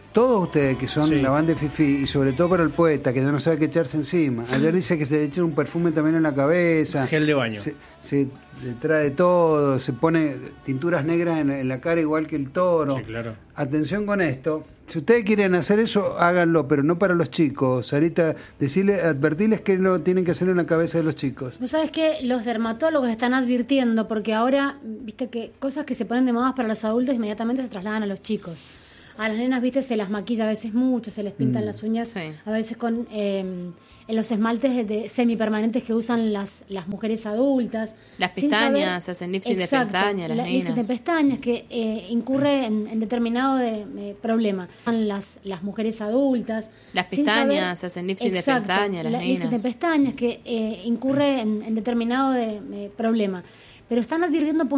todos ustedes que son la banda de Fifi, y sobre todo para el poeta, que ya no sabe qué echarse encima. Ayer dice que se echa un perfume también en la cabeza. Gel de baño. Se trae todo, se pone tinturas negras en la cara igual que el toro. Sí, claro. Atención con esto. Si ustedes quieren hacer eso, háganlo, pero no para los chicos. Sarita, advertirles que no tienen que hacerlo en la cabeza de los chicos. Vos sabés que los dermatólogos están advirtiendo, porque ahora, viste que cosas que se ponen de moda para los adultos inmediatamente se trasladan a los chicos. A las nenas, viste, se las maquilla a veces mucho, se les pintan las uñas, a veces con en los esmaltes semipermanentes que usan las mujeres adultas. Las pestañas, se hacen lifting de pestañas, las lifting de pestañas, que incurre en determinado problema. Las mujeres adultas. Las pestañas, se hacen lifting de pestañas, las lifting de pestañas, que incurre en determinado problema. Pero están advirtiendo